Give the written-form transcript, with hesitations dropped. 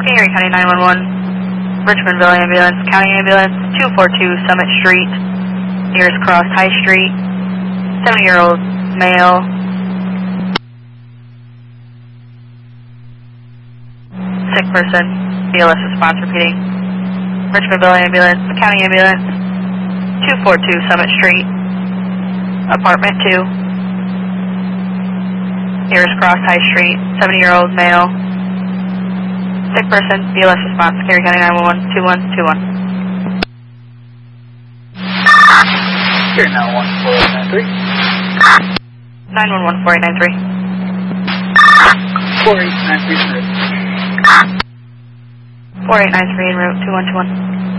Erie County 911, Richmondville Ambulance, County Ambulance, 242 Summit Street, Ayers Cross High Street, 70-year-old male. Sick person, BLS response repeating. Richmondville Ambulance, County Ambulance, 242 Summit Street, Apartment 2, Ayers Cross High Street, 70-year-old male. Sick person, BLS response, Erie County 911, 2121. Here now, 14893. 911 4893. 4893. 4893 en route 2121.